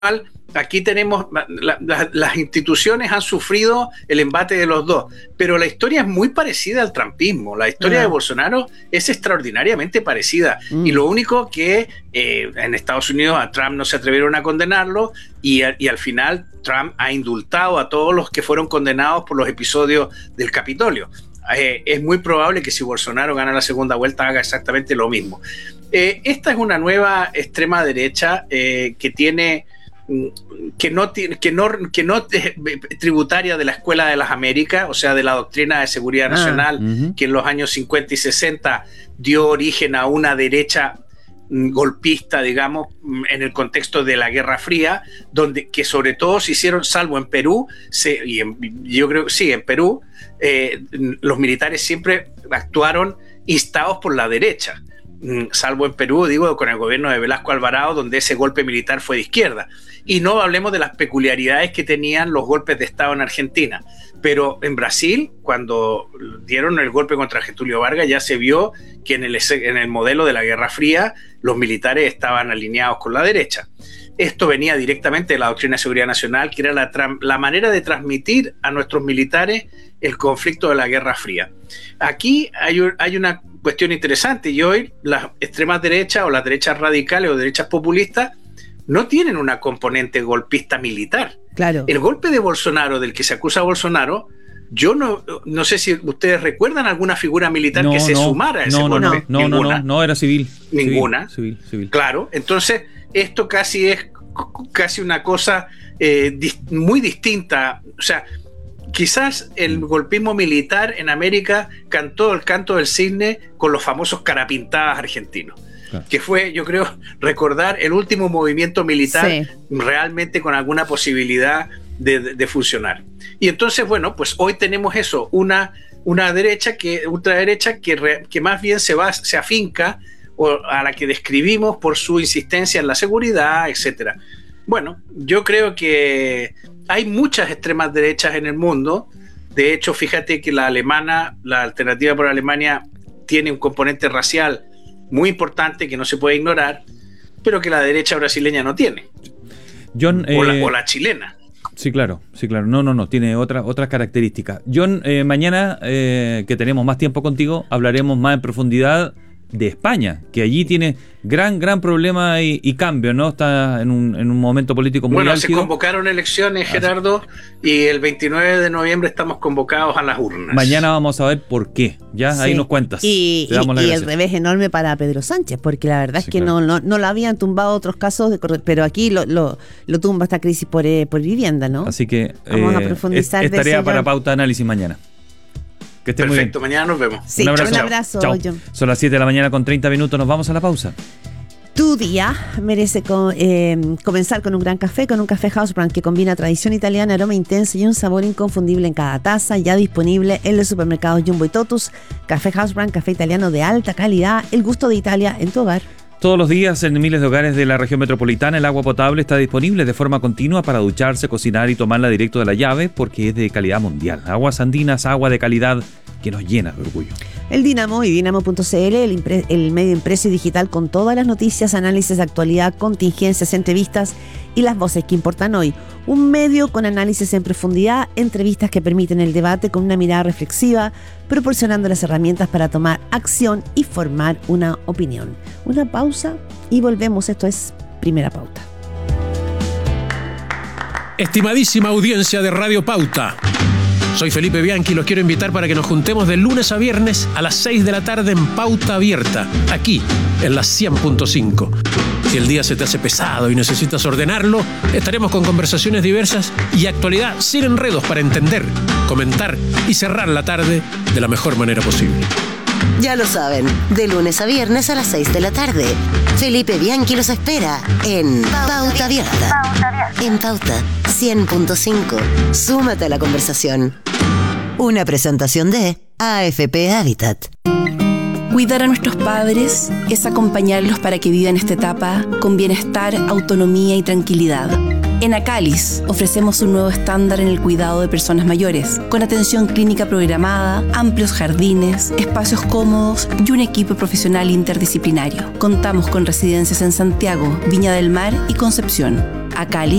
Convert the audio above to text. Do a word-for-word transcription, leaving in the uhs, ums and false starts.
aquí tenemos, la, la, las instituciones han sufrido el embate de los dos, pero la historia es muy parecida al trumpismo. La historia uh-huh. de Bolsonaro es extraordinariamente parecida, uh-huh. y lo único que eh, en Estados Unidos a Trump no se atrevieron a condenarlo, y, a, y al final Trump ha indultado a todos los que fueron condenados por los episodios del Capitolio. Eh, es muy probable que si Bolsonaro gana la segunda vuelta haga exactamente lo mismo. Eh, esta es una nueva extrema derecha eh, que tiene que no, que no, que no es tributaria de la Escuela de las Américas, o sea, de la doctrina de seguridad nacional, ah, uh-huh. que en los años cincuenta y sesenta dio origen a una derecha golpista, digamos, en el contexto de la Guerra Fría, donde que sobre todo se hicieron, salvo en Perú, se, y en, yo creo que sí, en Perú, eh, los militares siempre actuaron instados por la derecha, salvo en Perú, digo, con el gobierno de Velasco Alvarado, donde ese golpe militar fue de izquierda. Y no hablemos de las peculiaridades que tenían los golpes de Estado en Argentina. Pero en Brasil, cuando dieron el golpe contra Getúlio Vargas, ya se vio que en el, en el modelo de la Guerra Fría los militares estaban alineados con la derecha. Esto venía directamente de la doctrina de seguridad nacional, que era la, la manera de transmitir a nuestros militares el conflicto de la Guerra Fría. Aquí hay, hay una cuestión interesante, y hoy las extremas derechas o las derechas radicales o derechas populistas no tienen una componente golpista militar. Claro. El golpe de Bolsonaro, del que se acusa a Bolsonaro, yo no, no sé si ustedes recuerdan alguna figura militar no, que se no, sumara a ese no, golpe. No, no, Ninguna. no, no, no, era civil. Ninguna. Civil, civil, civil. Claro, entonces esto casi es casi una cosa eh, dis, muy distinta. O sea, quizás el golpismo militar en América cantó el canto del cisne con los famosos carapintadas argentinos. Claro. Que fue, yo creo, recordar el último movimiento militar sí. realmente con alguna posibilidad de, de, de funcionar. Y entonces, bueno, pues hoy tenemos eso, una, una derecha, que ultraderecha, que, re, que más bien se va, se afinca, o a la que describimos por su insistencia en la seguridad, etcétera. Bueno, yo creo que hay muchas extremas derechas en el mundo. De hecho, fíjate que la alemana, la Alternativa por Alemania, tiene un componente racial muy importante que no se puede ignorar, pero que la derecha brasileña no tiene. John, o, la, eh, o la chilena. Sí, claro, sí, claro. No, no, no, tiene otra, otras características. John, eh, mañana eh, que tenemos más tiempo contigo, hablaremos más en profundidad de España, que allí tiene gran, gran problema y, y cambio, ¿no? Está en un, en un momento político muy bueno, álgido. Se convocaron elecciones, Gerardo, y el veintinueve de noviembre estamos convocados a las urnas. Mañana vamos a ver por qué, ya sí. Ahí nos cuentas. Y, y, y el revés enorme para Pedro Sánchez, porque la verdad sí, es que claro. no, no, no lo habían tumbado otros casos, de, pero aquí lo, lo, lo tumba esta crisis por, eh, por vivienda, ¿no? Así que vamos eh, a profundizar. Es, es tarea para Pauta Análisis mañana. Que esté Perfecto, muy bien. Mañana nos vemos. Sí, un abrazo. Un abrazo Chao. John. Son las siete de la mañana con treinta minutos, nos vamos a la pausa. Tu día merece co- eh, comenzar con un gran café, con un café House Brand que combina tradición italiana, aroma intenso y un sabor inconfundible en cada taza, ya disponible en los supermercados Jumbo y Totus. Café House Brand, café italiano de alta calidad, el gusto de Italia en tu hogar. Todos los días en miles de hogares de la región metropolitana el agua potable está disponible de forma continua para ducharse, cocinar y tomarla directo de la llave porque es de calidad mundial. Aguas andinas, agua de calidad que nos llena de orgullo. El Dínamo y Dínamo punto c l, el, impre- el medio impreso y digital con todas las noticias, análisis de actualidad, contingencias, entrevistas y las voces que importan hoy. Un medio con análisis en profundidad, entrevistas que permiten el debate con una mirada reflexiva, proporcionando las herramientas para tomar acción y formar una opinión. Una pausa y volvemos. Esto es Primera Pauta. Estimadísima audiencia de Radio Pauta, soy Felipe Bianchi y los quiero invitar para que nos juntemos de lunes a viernes a las seis de la tarde en Pauta Abierta, aquí en la cien punto cinco. Si el día se te hace pesado y necesitas ordenarlo, estaremos con conversaciones diversas y actualidad sin enredos para entender, comentar y cerrar la tarde de la mejor manera posible. Ya lo saben, de lunes a viernes a las seis de la tarde. Felipe Bianchi los espera en Pauta Abierta. En Pauta cien punto cinco. Súmate a la conversación. Una presentación de A F P Habitat. Cuidar a nuestros padres es acompañarlos para que vivan esta etapa con bienestar, autonomía y tranquilidad. En Acalis ofrecemos un nuevo estándar en el cuidado de personas mayores, con atención clínica programada, amplios jardines, espacios cómodos y un equipo profesional interdisciplinario. Contamos con residencias en Santiago, Viña del Mar y Concepción. Acalis